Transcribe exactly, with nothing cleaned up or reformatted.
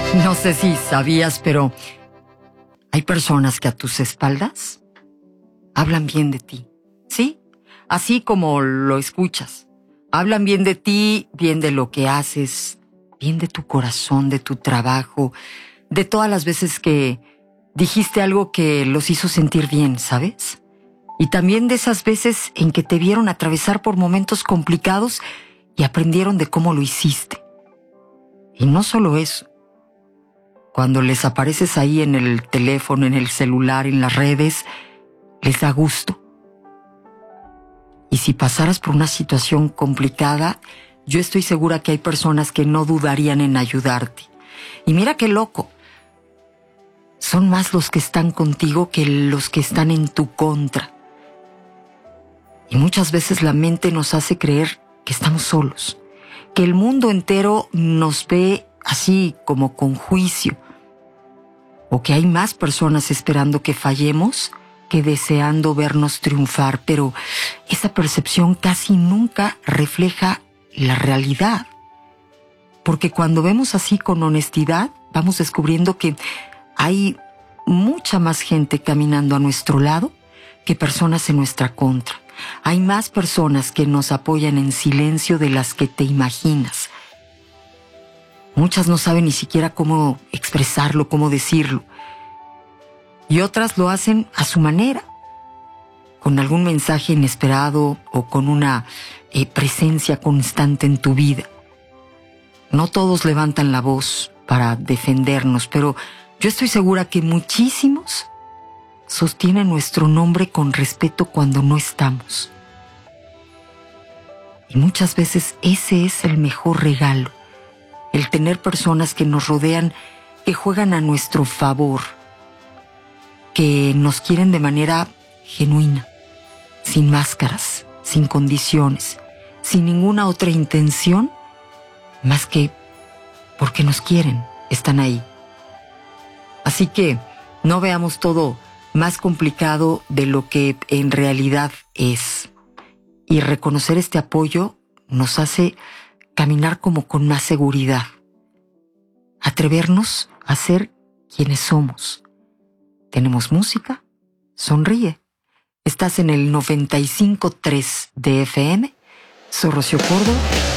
No sé si sabías, pero hay personas que a tus espaldas hablan bien de ti, ¿sí? Así como lo escuchas. Hablan bien de ti, bien de lo que haces, bien de tu corazón, de tu trabajo, de todas las veces que dijiste algo que los hizo sentir bien, ¿sabes? Y también de esas veces en que te vieron atravesar por momentos complicados y aprendieron de cómo lo hiciste. Y no solo eso. Cuando les apareces ahí en el teléfono, en el celular, en las redes, les da gusto. Y si pasaras por una situación complicada, yo estoy segura que hay personas que no dudarían en ayudarte. Y mira qué loco. Son más los que están contigo que los que están en tu contra. Y muchas veces la mente nos hace creer que estamos solos, que el mundo entero nos ve así como con juicio, o que hay más personas esperando que fallemos que deseando vernos triunfar, pero esa percepción casi nunca refleja la realidad. Porque cuando vemos así con honestidad, vamos descubriendo que hay mucha más gente caminando a nuestro lado que personas en nuestra contra. Hay más personas que nos apoyan en silencio de las que te imaginas. Muchas no saben ni siquiera cómo expresarlo, cómo decirlo. Y otras lo hacen a su manera, con algún mensaje inesperado o con una eh, presencia constante en tu vida. No todos levantan la voz para defendernos, pero yo estoy segura que muchísimos sostienen nuestro nombre con respeto cuando no estamos. Y muchas veces ese es el mejor regalo, el tener personas que nos rodean, que juegan a nuestro favor, que nos quieren de manera genuina, sin máscaras, sin condiciones, sin ninguna otra intención, más que porque nos quieren, están ahí. Así que no veamos todo más complicado de lo que en realidad es. Y reconocer este apoyo nos hace caminar como con más seguridad. Atrevernos a ser quienes somos. Tenemos música, sonríe. Estás en el noventa y cinco punto tres de F M. Soy Rocío Córdoba.